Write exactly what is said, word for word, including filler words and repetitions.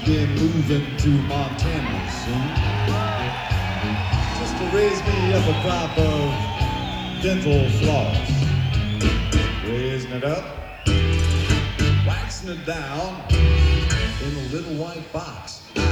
be moving to Montana soon, just to raise me up a crop of dental floss. Raising it up, waxing it down in a little white box.